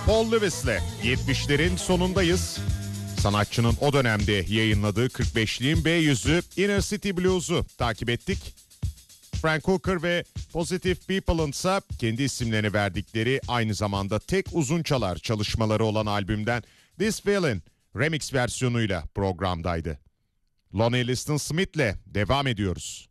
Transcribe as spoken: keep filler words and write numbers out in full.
Paul Lewis'le yetmişlerin sonundayız. Sanatçının o dönemde yayınladığı kırk beşliğin B yüzü Inner City Blues'u takip ettik. Frank Hooker ve Positive People'ın ise kendi isimlerini verdikleri, aynı zamanda tek uzun çalar çalışmaları olan albümden This Feeling remix versiyonuyla programdaydı. Lonnie Liston Smith'le devam ediyoruz.